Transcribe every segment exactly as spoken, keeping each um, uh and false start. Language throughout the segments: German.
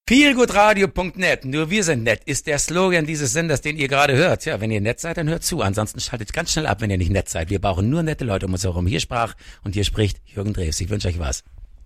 feelgoodradio punkt net, nur wir sind nett, ist der Slogan dieses Senders, den ihr gerade hört. Ja, wenn ihr nett seid, dann hört zu. Ansonsten schaltet ganz schnell ab, wenn ihr nicht nett seid. Wir brauchen nur nette Leute um uns herum. Hier sprach und hier spricht Jürgen Drews. Ich wünsche euch was.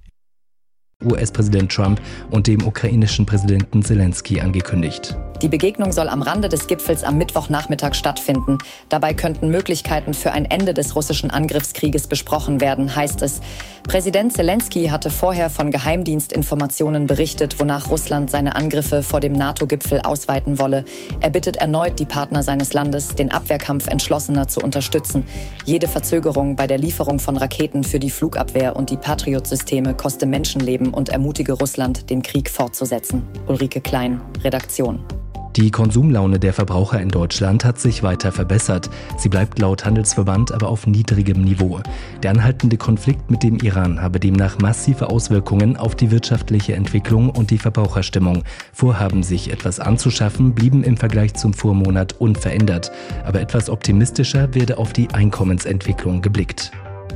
U S-Präsident Trump und dem ukrainischen Präsidenten Zelensky angekündigt. Die Begegnung soll am Rande des Gipfels am Mittwochnachmittag stattfinden. Dabei könnten Möglichkeiten für ein Ende des russischen Angriffskrieges besprochen werden, heißt es. Präsident Zelensky hatte vorher von Geheimdienstinformationen berichtet, wonach Russland seine Angriffe vor dem NATO-Gipfel ausweiten wolle. Er bittet erneut die Partner seines Landes, den Abwehrkampf entschlossener zu unterstützen. Jede Verzögerung bei der Lieferung von Raketen für die Flugabwehr und die Patriot-Systeme koste Menschenleben und ermutige Russland, den Krieg fortzusetzen. Ulrike Klein, Redaktion. Die Konsumlaune der Verbraucher in Deutschland hat sich weiter verbessert. Sie bleibt laut Handelsverband aber auf niedrigem Niveau. Der anhaltende Konflikt mit dem Iran habe demnach massive Auswirkungen auf die wirtschaftliche Entwicklung und die Verbraucherstimmung. Vorhaben, sich etwas anzuschaffen, blieben im Vergleich zum Vormonat unverändert. Aber etwas optimistischer werde auf die Einkommensentwicklung geblickt.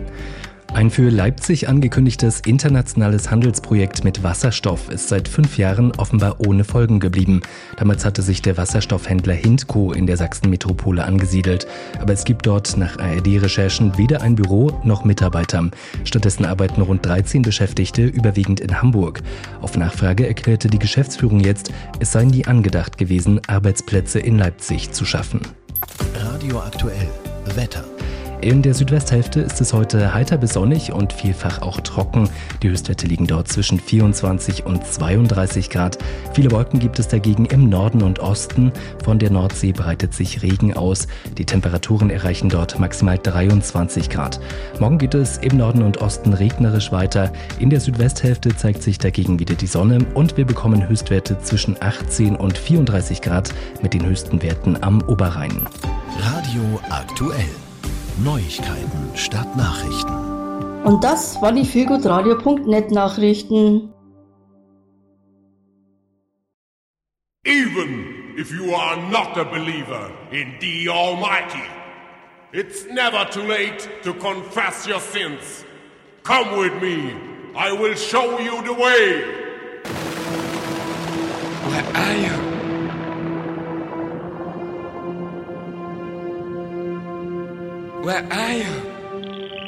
Ein für Leipzig angekündigtes internationales Handelsprojekt mit Wasserstoff ist seit fünf Jahren offenbar ohne Folgen geblieben. Damals hatte sich der Wasserstoffhändler Hindco in der Sachsen-Metropole angesiedelt. Aber es gibt dort nach A R D-Recherchen weder ein Büro noch Mitarbeiter. Stattdessen arbeiten rund dreizehn Beschäftigte, überwiegend in Hamburg. Auf Nachfrage erklärte die Geschäftsführung jetzt, es sei nie angedacht gewesen, Arbeitsplätze in Leipzig zu schaffen. Radio aktuell. Wetter. In der Südwesthälfte ist es heute heiter bis sonnig und vielfach auch trocken. Die Höchstwerte liegen dort zwischen vierundzwanzig und zweiunddreißig Grad. Viele Wolken gibt es dagegen im Norden und Osten. Von der Nordsee breitet sich Regen aus. Die Temperaturen erreichen dort maximal dreiundzwanzig Grad. Morgen geht es im Norden und Osten regnerisch weiter. In der Südwesthälfte zeigt sich dagegen wieder die Sonne und wir bekommen Höchstwerte zwischen achtzehn und vierunddreißig Grad mit den höchsten Werten am Oberrhein. Radio aktuell. Neuigkeiten statt Nachrichten. Und das war die feelgoodradio punkt net Nachrichten. Even if you are not a believer in the Almighty, it's never too late to confess your sins. Come with me, I will show you the way. Where are you? Where are you?